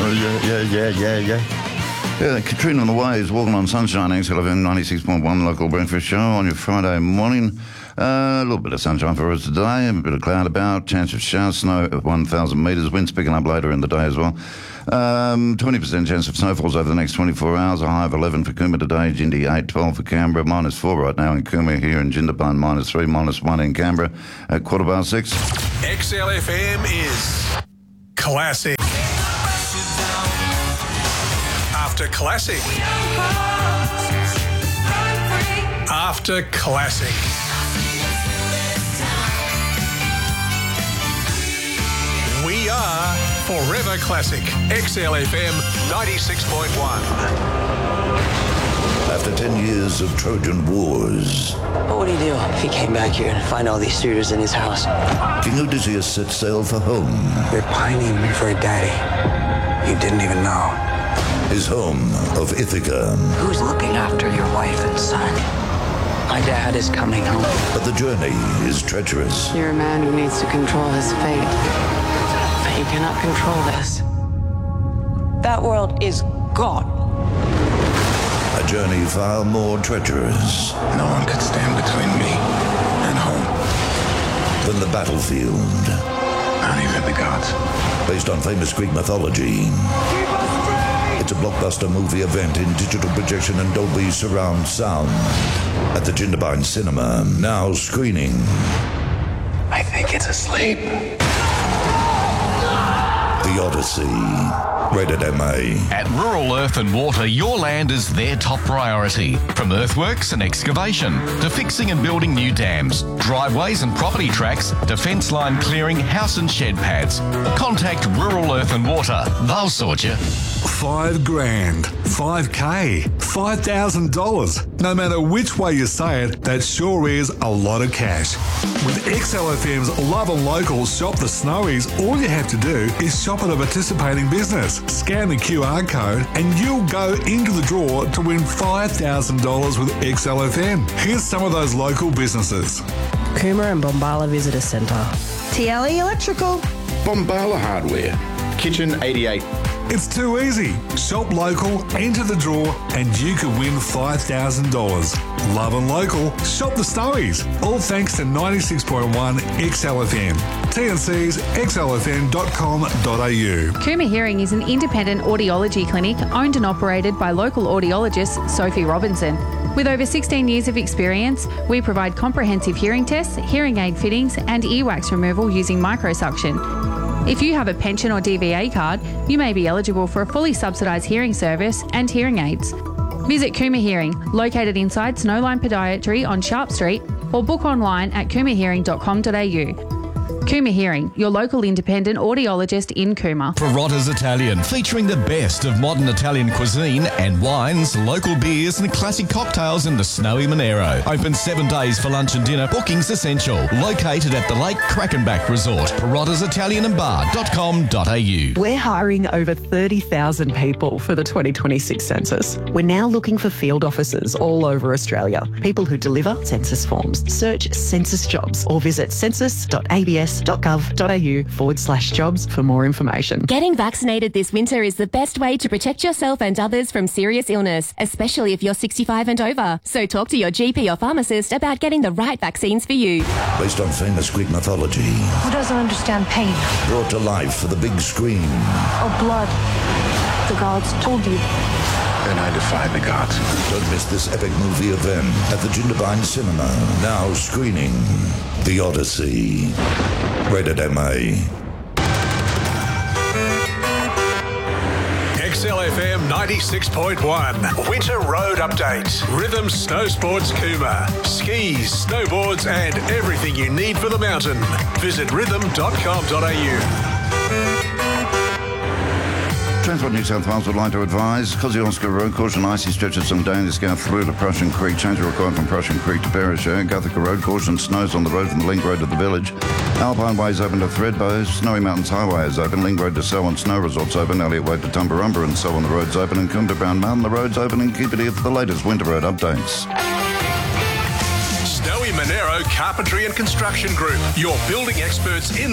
Yeah, Katrina on the Waves, Walking on Sunshine, XLFM 96.1 local breakfast show on your Friday morning. A little bit of sunshine for us today, a bit of cloud about, chance of shower, snow at 1,000 metres, winds picking up later in the day as well. 20% chance of snowfalls over the next 24 hours, a high of 11 for Coombe today, Jindy 8, 12 for Canberra, -4 right now in Coombe, here in Jindabyne, -3, -1 in Canberra at 6:15. XLFM is classic. After classic. After classic. We are Forever Classic. XLFM 96.1. After 10 years of Trojan Wars, What would he do if he came back here and find all these suitors in his house? King Odysseus set sail for home. They're pining for a daddy you didn't even know. His home of Ithaca. Who's looking after your wife and son? My dad is coming home. But the journey is treacherous. You're a man who needs to control his fate. But you cannot control this. That world is gone. A journey far more treacherous No one could stand between me and home. than the battlefield. Not even the gods. Based on famous Greek mythology. It's a blockbuster movie event in digital projection and Dolby surround sound at the Jindabyne Cinema, now screening. I think it's asleep. The Odyssey, rated MA. At Rural Earth and Water, your land is their top priority. From earthworks and excavation to fixing and building new dams, driveways and property tracks to fence line clearing, house and shed pads. Contact Rural Earth and Water. They'll sort you. $5,000, $5K, $5,000. No matter which way you say it, that sure is a lot of cash. With XLFM's Love and Local Shop the Snowies, all you have to do is shop at a participating business, scan the QR code, and you'll go into the draw to win $5,000 with XLFM. Here's some of those local businesses. Coomera and Bombala Visitor Centre. TLE Electrical. Bombala Hardware. Kitchen 88. It's too easy. Shop local, enter the draw, and you could win $5,000. Love and local, shop the Snowies. All thanks to 96.1 XLFM. TNC's xlfm.com.au. Coomera Hearing is an independent audiology clinic owned and operated by local audiologist Sophie Robinson. With over 16 years of experience, we provide comprehensive hearing tests, hearing aid fittings, and earwax removal using microsuction. If you have a pension or DVA card, you may be eligible for a fully subsidised hearing service and hearing aids. Visit Coomera Hearing, located inside Snowline Podiatry on Sharp Street, or book online at coomerhearing.com.au. Coomera Hearing, your local independent audiologist in Coomera. Perrotta's Italian, featuring the best of modern Italian cuisine and wines, local beers and classic cocktails in the snowy Monero. Open 7 days for lunch and dinner. Bookings essential. Located at the Lake Crackenback Resort. perrottasitalianandbar.com.au. We're hiring over 30,000 people for the 2026 census. We're now looking for field officers all over Australia. People who deliver census forms. Search census jobs or visit census.abs.gov.au/jobs for more information. Getting vaccinated this winter is the best way to protect yourself and others from serious illness, especially if you're 65 and over. So talk to your GP or pharmacist about getting the right vaccines for you. Based on famous Greek mythology. Who doesn't understand pain? Brought to life for the big screen. Or blood? The gods told you. Then I defy the gods. Don't miss this epic movie event at the Jindabyne Cinema, now screening The Odyssey, rated MA. XLFM 96.1 Winter Road Update. Rhythm Snow Sports Coomera. Skis, snowboards and everything you need for the mountain. Visit rhythm.com.au. Transport New South Wales would like to advise Kosciuszko Road, caution icy stretches some danger scout through to Prussian Creek, change required from Prussian Creek to Perisher. Gothica Road, caution snows on the road from the Link Road to the village. Alpine Way is open to Thredbo, Snowy Mountains Highway is open, Link Road to Selwyn Snow Resorts open, Elliott Way to Tumbarumba and so on the roads open, and Coombe to Brown Mountain the roads open, and keep it here for the latest winter road updates. Snowy Monero Carpentry and Construction Group, your building experts in